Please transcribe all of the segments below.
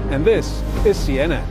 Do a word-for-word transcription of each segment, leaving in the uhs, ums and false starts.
and this is C N N.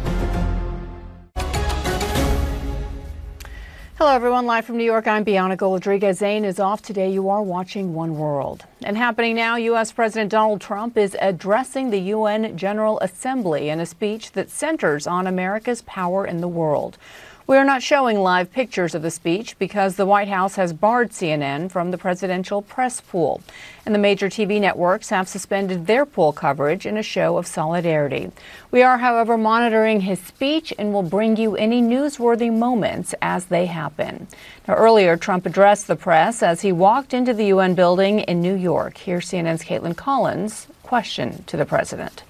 Hello, everyone. Live from New York, I'm Bianca Rodriguez. Zayn is off today. You are watching One World. And happening now, U S. President Donald Trump is addressing the U N General Assembly in a speech that centers on America's power in the world. We are not showing live pictures of the speech because the White House has barred C N N from the presidential press pool. And the major T V networks have suspended their pool coverage in a show of solidarity. We are, however, monitoring his speech and will bring you any newsworthy moments as they happen. Now, earlier, Trump addressed the press as he walked into the U N building in New York. Here's C N N's Caitlin Collins' question to the president.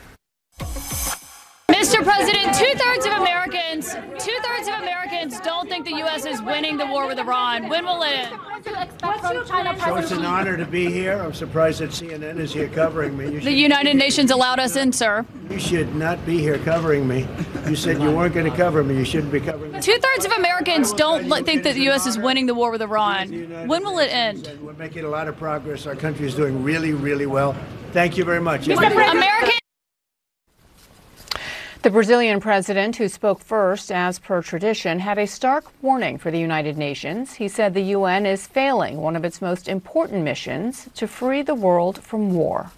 Mister President, two-thirds of Americans, two-thirds of Americans don't think the U S is winning the war with Iran. When will it end? So it's an honor to be here. I'm surprised that C N N is here covering me. You the United Nations allowed us in, sir. You should not be here covering me. You said you weren't going to cover me. You shouldn't be covering me. Two-thirds of Americans don't think that the U S is winning the war with Iran. When will it end? We're making a lot of progress. Our country is doing really, really well. Thank you very much. American The Brazilian president, who spoke first, as per tradition, had a stark warning for the United Nations. He said the U N is failing one of its most important missions to free the world from war.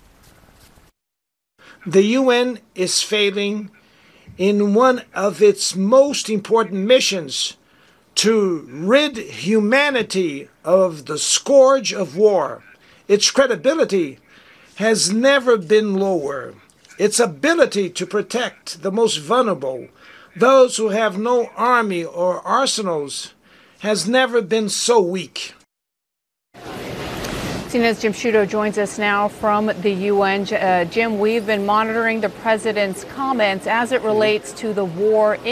The U N is failing in one of its most important missions to rid humanity of the scourge of war. Its credibility has never been lower. Its ability to protect the most vulnerable, those who have no army or arsenals, has never been so weak. C N N's Jim Sciutto joins us now from the U N. Uh, Jim, we've been monitoring the president's comments as it relates to the war